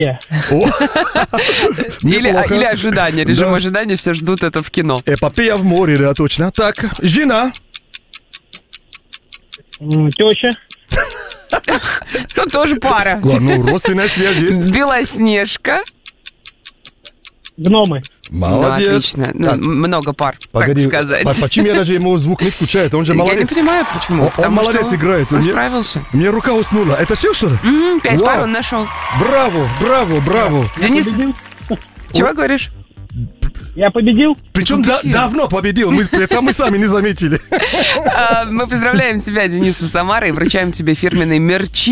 Или ожидание, режим ожидания, все ждут это в кино. Эпопея в море, да, точно. Так, жена. Теща. Тут тоже пара. Ну, родственная связь есть. Белоснежка. Гномы. Молодец. Ну, отлично. Так, Много пар, погоди, так сказать. почему я даже ему звук не включает? Он же Я не молодец. понимаю, почему. Он Потому молодец что играет. Он справился. Мне рука уснула. Это все, что ли? 5 Вау. пар он нашел. Браво. Денис, Победил? чего говоришь? Я победил? Причем давно победил. Это мы сами не заметили. Мы поздравляем тебя, Денис, из Самары, и вручаем тебе фирменный мерч